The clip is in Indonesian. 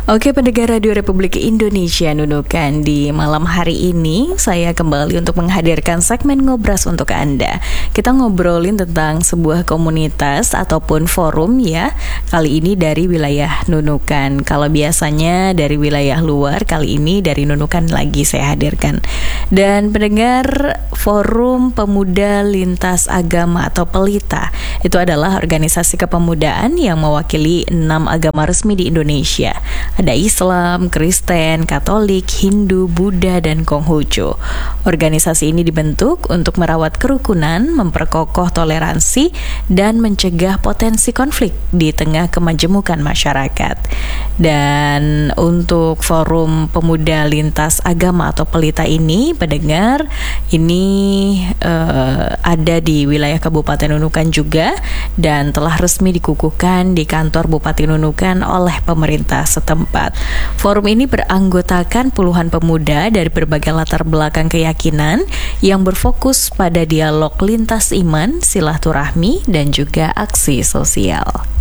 Oke, pendengar Radio Republik Indonesia Nunukan, di malam hari ini saya kembali untuk menghadirkan segmen Ngobras untuk Anda. Kita ngobrolin tentang sebuah komunitas ataupun forum ya. Kali ini dari wilayah Nunukan. Kalau biasanya dari wilayah luar, kali ini dari Nunukan lagi saya hadirkan. Dan pendengar, Forum Pemuda Lintas Agama atau PELITA itu adalah organisasi kepemudaan yang mewakili 6 agama resmi di Indonesia. Ada Islam, Kristen, Katolik, Hindu, Buddha, dan Konghucu. Organisasi ini dibentuk untuk merawat kerukunan, memperkokoh toleransi, dan mencegah potensi konflik di tengah kemajemukan masyarakat. Dan untuk Forum Pemuda Lintas Agama atau PELITA ini, pendengar, ini ada di wilayah Kabupaten Nunukan juga, dan telah resmi dikukuhkan di kantor Bupati Nunukan oleh pemerintah setempat. Forum ini beranggotakan puluhan pemuda dari berbagai latar belakang keyakinan yang berfokus pada dialog lintas iman, silaturahmi, dan juga aksi sosial.